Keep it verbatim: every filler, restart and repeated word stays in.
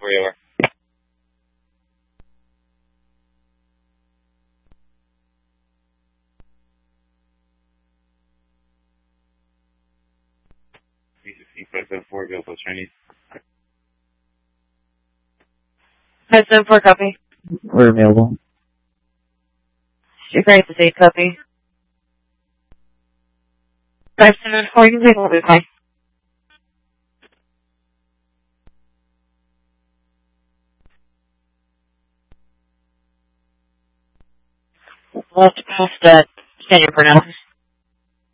for you. Over. five seven four, go plus Chinese. five seven four, copy. We're available. Two Francis eight, copy. five seven four, you can take a little bit fine. We'll have to post that standard for now.